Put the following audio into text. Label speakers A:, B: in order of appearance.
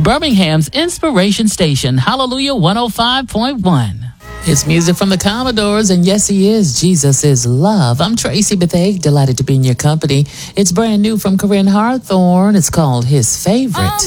A: Birmingham's Inspiration Station, Hallelujah 105.1. It's music from the Commodores, and yes, he is. Jesus is love. I'm Tracy Bethea, delighted to be in your company. It's brand new from Corinne Harthorne. It's called His Favorite.